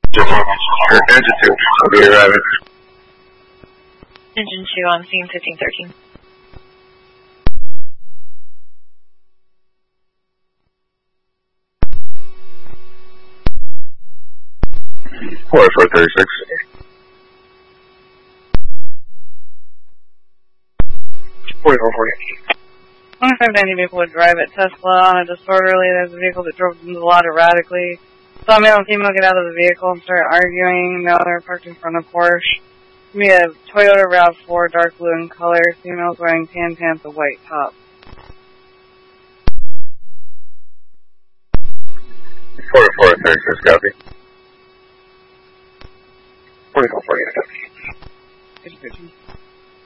Engine 2, I'll be arriving. Engine 2 on scene 1513. Four 36. 4440. 2590 vehicle would drive at Tesla on a disorderly. There's a vehicle that drove into the lot erratically. Saw a male and female get out of the vehicle and start arguing. Now they're parked in front of Porsche. We have Toyota RAV4, dark blue in color. Females wearing tan pants, a white top. 4436, copy. 4440, copy.